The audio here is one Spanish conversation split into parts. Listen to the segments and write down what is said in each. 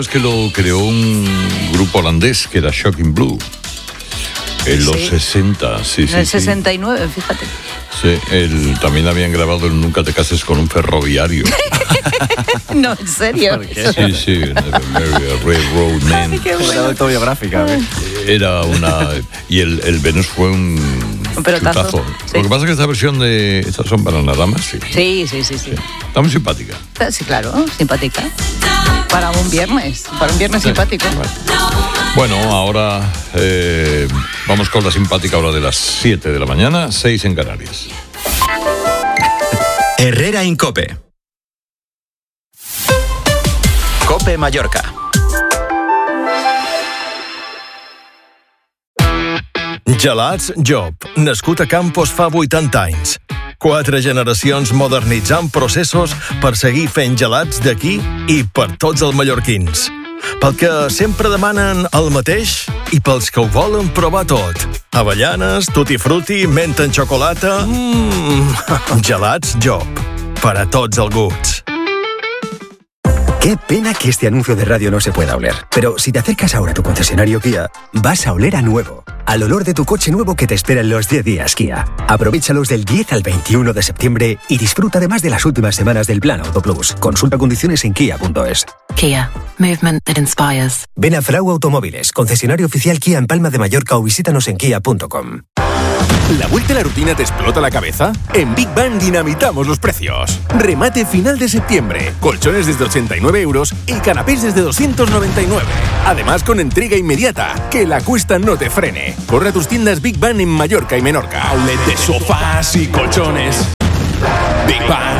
Es que lo creó un grupo holandés que era Shocking Blue en los 60, sí. En el 69, fíjate. Sí, también habían grabado el Nunca te cases con un ferroviario. No, en serio. ¿Por qué? Sí, Never Marry a Railroad Man. Era autobiográfica. Era una... Y el Venus fue un chutazo. Sí. Lo que pasa es que esta versión de... Estas son Bananaramas, sí. Sí. Está muy simpática. Sí, claro, simpática. Para un viernes simpático. Bueno, ahora vamos con la simpática hora de las 7 de la mañana, 6 en Canarias. Herrera en COPE. COPE Mallorca. Gelats Job, nascut a Campos fa 80 anys. 4 generacions modernitzant processos per seguir fent gelats d'aquí i per tots els mallorquins. Pel que sempre demanen el mateix i pels que ho volen provar tot. Avellanes, tutti frutti, menta en xocolata... Gelats Job, per a tots els gusts. Qué pena que este anuncio de radio no se pueda oler. Pero si te acercas ahora a tu concesionario Kia, vas a oler a nuevo. Al olor de tu coche nuevo que te espera en los 10 días Kia. Aprovéchalos del 10 al 21 de septiembre y disfruta además de las últimas semanas del Plan Auto Plus. Consulta condiciones en kia.es. Kia. Movement that inspires. Ven a Frau Automóviles, concesionario oficial Kia en Palma de Mallorca o visítanos en kia.com. ¿La vuelta a la rutina te explota la cabeza? En Big Bang dinamitamos los precios. Remate final de septiembre. Colchones desde 89 euros y canapés desde 299. Además con entrega inmediata. Que la cuesta no te frene. Corre a tus tiendas Big Bang en Mallorca y Menorca. Outlet de sofás y colchones. Big Bang.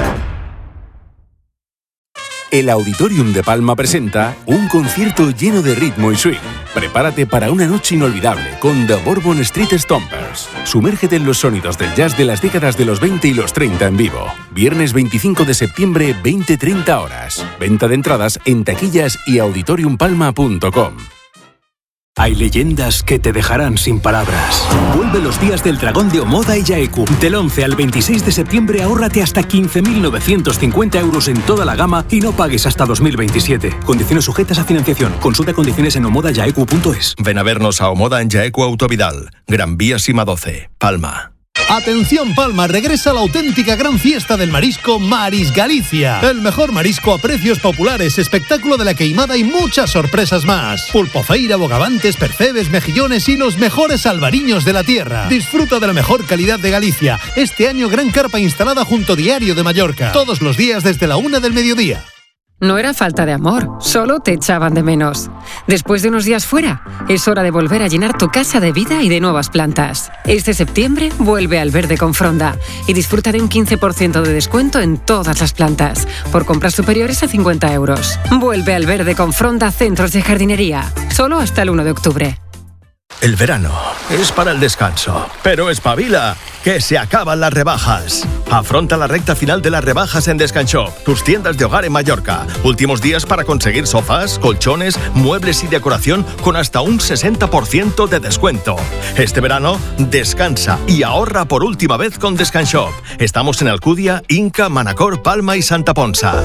El Auditorium de Palma presenta un concierto lleno de ritmo y swing. Prepárate para una noche inolvidable con The Bourbon Street Stompers. Sumérgete en los sonidos del jazz de las décadas de los 20 y los 30 en vivo. Viernes 25 de septiembre, 20-30 horas. Venta de entradas en taquillas y auditoriumpalma.com. Hay leyendas que te dejarán sin palabras. Vuelve los días del dragón de Omoda y Yaeku. Del 11 al 26 de septiembre ahórrate hasta 15.950 euros en toda la gama y no pagues hasta 2027. Condiciones sujetas a financiación. Consulta condiciones en omodayaeku.es. Ven a vernos a Omoda en Yaeku Autovidal. Gran Vía Sima 12, Palma. Atención Palma, regresa la auténtica gran fiesta del marisco Maris Galicia. El mejor marisco a precios populares, espectáculo de la queimada y muchas sorpresas más. Pulpofeira, bogavantes, percebes, mejillones y los mejores albariños de la tierra. Disfruta de la mejor calidad de Galicia. Este año gran carpa instalada junto Diario de Mallorca. Todos los días desde la 1 del mediodía. No era falta de amor, solo te echaban de menos. Después de unos días fuera, es hora de volver a llenar tu casa de vida y de nuevas plantas. Este septiembre vuelve al verde con Fronda y disfruta de un 15% de descuento en todas las plantas, por compras superiores a 50 euros. Vuelve al verde con Fronda Centros de Jardinería, solo hasta el 1 de octubre. El verano es para el descanso, pero espabila, que se acaban las rebajas. Afronta la recta final de las rebajas en Descanshop, tus tiendas de hogar en Mallorca. Últimos días para conseguir sofás, colchones, muebles y decoración con hasta un 60% de descuento. Este verano, descansa y ahorra por última vez con Descanshop. Estamos en Alcúdia, Inca, Manacor, Palma i Santa Ponsa.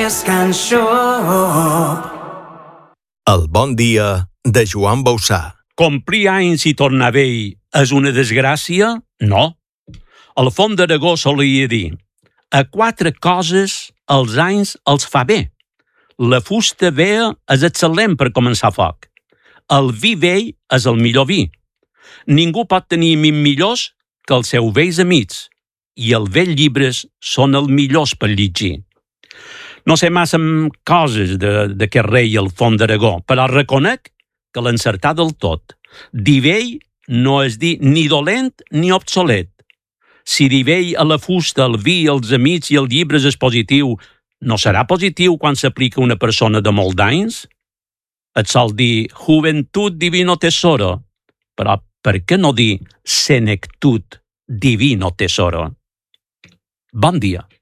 Descanshop. El bon dia de Joan Bausà. Complir anys i tornar vell és una desgràcia? No. El Font d'Aragó solia dir: a 4 coses els anys els fa bé. La fusta vella és excel·lent per començar foc. El vi vell és el millor vi. Ningú pot tenir amics millors que els seus vells amics. I els vells llibres són els millors per llegir. No sé massa coses d'aquest rei al Font d'Aragó, però reconec que l'encertar del tot. Dir vell no és dir ni dolent ni obsolet. Si dir vell a la fusta, el vi, els amics i els llibres és positiu, no serà positiu quan s'aplica a una persona de molts d'anys? Et sol dir juventud divino tesoro, però per què no dir senectut divino tesoro? Bon dia.